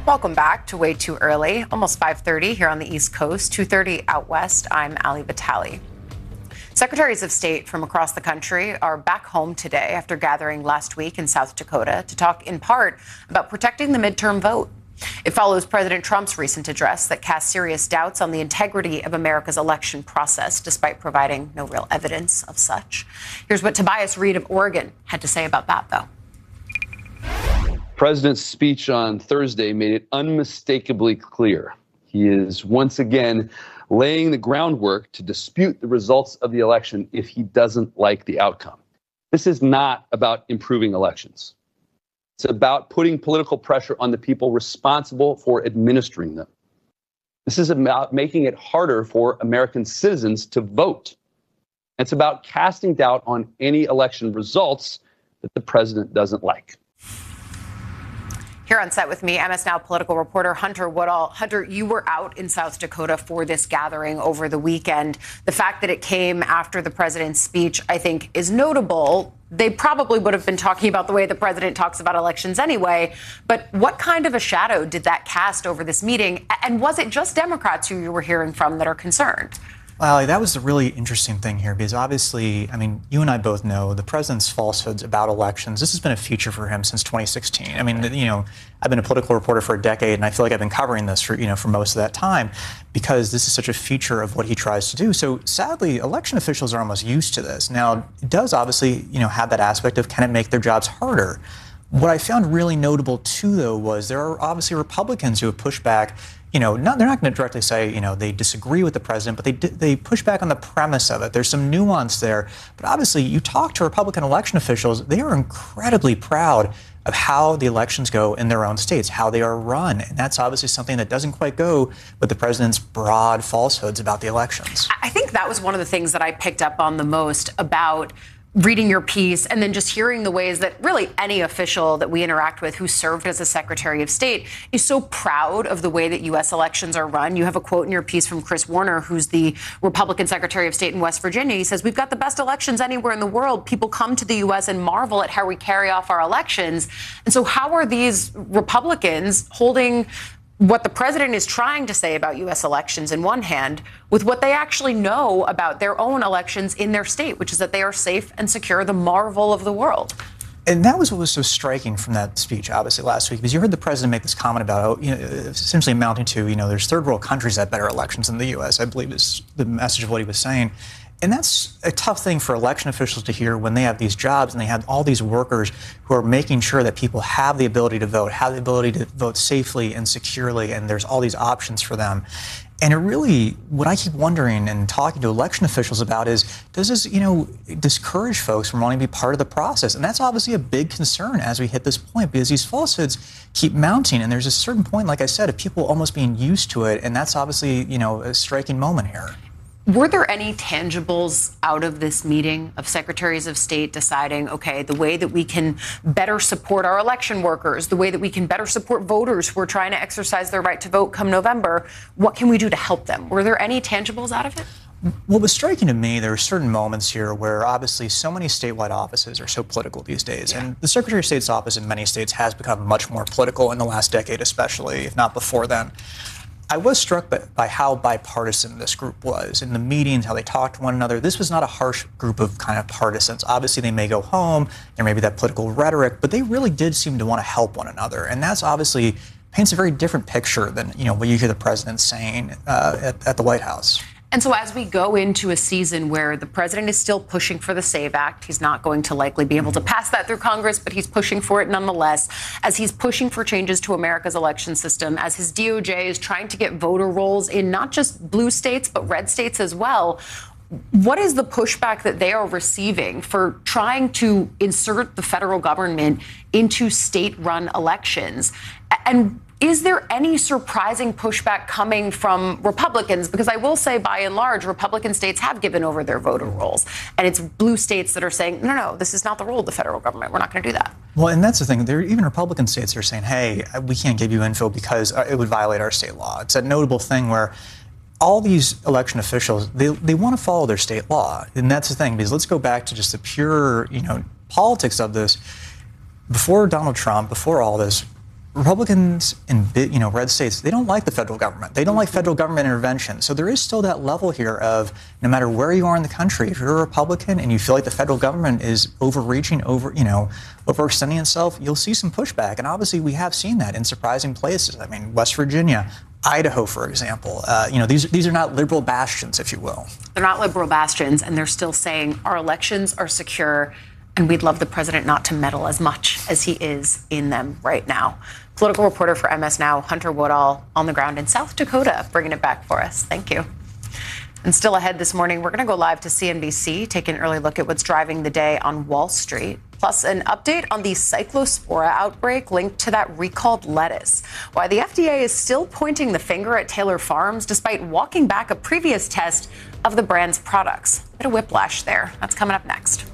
Welcome back to Way Too Early, almost 5:30 here on the East Coast, 2:30 out west. I'm Ali Vitale. Secretaries of State from across the country are back home today after gathering last week in South Dakota to talk in part about protecting the midterm vote. It follows President Trump's recent address that cast serious doubts on the integrity of America's election process, despite providing no real evidence of such. Here's what Tobias Reed of Oregon had to say about that, though. President's speech on Thursday made it unmistakably clear. He is once again laying the groundwork to dispute the results of the election if he doesn't like the outcome. This is not about improving elections. It's about putting political pressure on the people responsible for administering them. This is about making it harder for American citizens to vote. It's about casting doubt on any election results that the president doesn't like. Here on set with me, MS Now political reporter Hunter Woodall. Hunter, you were out in South Dakota for this gathering over the weekend. The fact that it came after the president's speech, I think, is notable. They probably would have been talking about the way the president talks about elections anyway. But what kind of a shadow did that cast over this meeting? And was it just Democrats who you were hearing from that are concerned? Well, that was the really interesting thing here, because obviously, I mean, you and I both know the president's falsehoods about elections. This has been a feature for him since 2016. I mean, I've been a political reporter for a decade, and I feel like I've been covering this for most of that time, because this is such a feature of what he tries to do. So sadly, election officials are almost used to this. Now, it does obviously, have that aspect of, can it make their jobs harder? What I found really notable too, though, was there are obviously Republicans who have pushed back. They're not going to directly say, they disagree with the president, but they push back on the premise of it. There's some nuance there. But obviously, you talk to Republican election officials, they are incredibly proud of how the elections go in their own states, how they are run. And that's obviously something that doesn't quite go with the president's broad falsehoods about the elections. I think that was one of the things that I picked up on the most about reading your piece and then just hearing the ways that really any official that we interact with who served as a Secretary of State is so proud of the way that U.S. elections are run. You have a quote in your piece from Chris Warner, who's the Republican Secretary of State in West Virginia. He says, "We've got the best elections anywhere in the world. People come to the U.S. and marvel at how we carry off our elections." And so how are these Republicans holding what the president is trying to say about U.S. elections in one hand with what they actually know about their own elections in their state, which is that they are safe and secure, the marvel of the world? And that was what was so striking from that speech, obviously, last week, because you heard the president make this comment about, essentially amounting to, there's third world countries that have better elections than the U.S., I believe is the message of what he was saying. And that's a tough thing for election officials to hear when they have these jobs and they have all these workers who are making sure that people have the ability to vote, have the ability to vote safely and securely, and there's all these options for them. And it really, what I keep wondering and talking to election officials about is, does this, discourage folks from wanting to be part of the process? And that's obviously a big concern as we hit this point, because these falsehoods keep mounting. And there's a certain point, like I said, of people almost being used to it. And that's obviously, a striking moment here. Were there any tangibles out of this meeting of secretaries of state deciding, okay, the way that we can better support our election workers, the way that we can better support voters who are trying to exercise their right to vote come November, what can we do to help them? Were there any tangibles out of it? What was striking to me, there are certain moments here where obviously so many statewide offices are so political these days. Yeah. And the Secretary of State's office in many states has become much more political in the last decade, especially, if not before then. I was struck by how bipartisan this group was in the meetings, how they talked to one another. This was not a harsh group of kind of partisans. Obviously, they may go home, there may be that political rhetoric, but they really did seem to want to help one another. And that's obviously paints a very different picture than what you hear the president saying at the White House. And so as we go into a season where the president is still pushing for the SAVE Act, he's not going to likely be able to pass that through Congress, but he's pushing for it nonetheless, as he's pushing for changes to America's election system, as his DOJ is trying to get voter rolls in not just blue states, but red states as well. What is the pushback that they are receiving for trying to insert the federal government into state-run elections? And is there any surprising pushback coming from Republicans? Because I will say, by and large, Republican states have given over their voter rolls. And it's blue states that are saying, no, this is not the role of the federal government. We're not going to do that. Well, and that's the thing. There are even Republican states that are saying, hey, we can't give you info because it would violate our state law. It's a notable thing where all these election officials, they want to follow their state law. And that's the thing, because let's go back to just the pure, politics of this. Before Donald Trump, before all this, Republicans in red states, they don't like the federal government. They don't like federal government intervention. So there is still that level here of no matter where you are in the country, if you're a Republican and you feel like the federal government is overreaching, overextending itself, you'll see some pushback. And obviously we have seen that in surprising places. I mean, West Virginia, Idaho, for example. These are not liberal bastions, if you will. They're not liberal bastions, and they're still saying our elections are secure, and we'd love the president not to meddle as much as he is in them right now. Political reporter for MS Now, Hunter Woodall, on the ground in South Dakota, bringing it back for us. Thank you. And still ahead this morning, we're going to go live to CNBC, take an early look at what's driving the day on Wall Street. Plus, an update on the Cyclospora outbreak linked to that recalled lettuce. Why the FDA is still pointing the finger at Taylor Farms despite walking back a previous test of the brand's products. Bit of whiplash there. That's coming up next.